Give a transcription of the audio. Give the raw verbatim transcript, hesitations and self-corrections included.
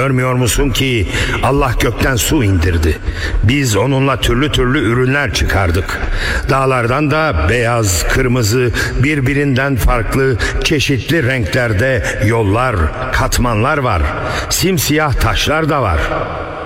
Görmüyor musun ki Allah gökten su indirdi. Biz onunla türlü türlü ürünler çıkardık. Dağlardan da beyaz, kırmızı, birbirinden farklı, çeşitli renklerde yollar, katmanlar var. Simsiyah taşlar da var.